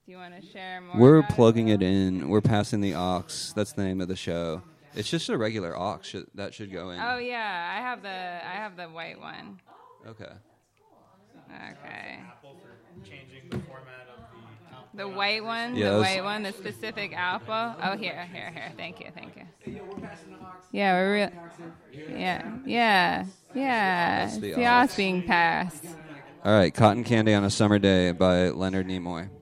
Do you want to share more? We're plugging it in. We're passing the aux. That's the name of the show. It's just a regular aux that should go in. Oh yeah, I have the white one. Okay. Okay. Apple for changing the format of the output. The white one, Yeah, the white one, the specific Apple. Oh, here. Thank you. Yeah, we're real. Yeah. That's the The aux being passed. All right, Cotton Candy on a Summer Day by Leonard Nimoy.